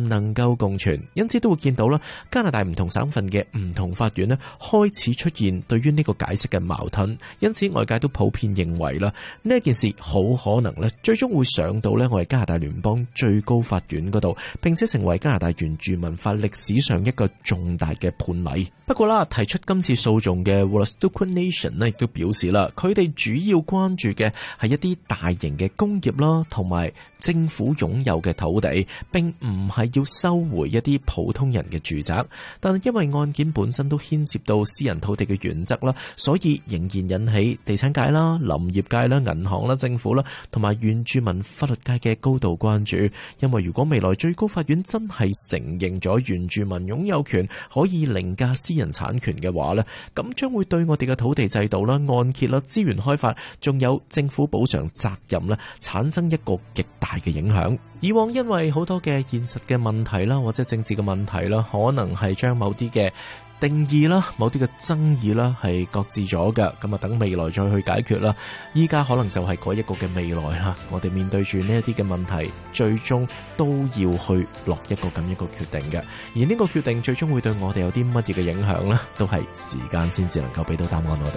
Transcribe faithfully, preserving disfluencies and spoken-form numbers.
能夠共存，因此都會見到啦，加拿大唔同省份嘅唔同法院咧開始出現對於呢個解釋嘅矛盾，因此外界都普遍認為啦，呢件事好可能咧最終會上到咧我哋加拿大聯邦最高法院嗰度，並且成為加拿大原住民法歷史上一個重大嘅判例。不過啦，提出今次訴訟嘅 Wolastoqey Nation 呢亦都表示啦，佢哋主要關注嘅係一啲大型嘅工業啦，同埋政府擁有嘅土地，並唔係要收回一啲普通人嘅住宅。但係因為案件本身都牽涉到私人土地嘅原則啦，所以仍然引起地產界啦、林業界啦、銀行啦、政府啦同埋原住民法律界嘅高度關注。因為如果未來最高法院真係承認咗原住民擁有權可以凌駕私人產權嘅話呢，咁將會對我哋嘅土地制度啦、按揭啦、資源開發，仲有政府補償責任啦，產生一個極大嘅影響。以往因為好多嘅現實嘅問題啦，或者政治嘅問題啦，可能係將某啲嘅定義啦、某啲嘅爭議啦係擱置咗嘅，咁啊等未來再去解決啦。依家可能就係嗰一個嘅未來啦，我哋面對住呢一啲嘅問題，最終都要去落一個咁一個決定嘅。而呢個決定最終會對我哋有啲乜嘢嘅影響呢？都係時間先至能夠俾到答案我哋。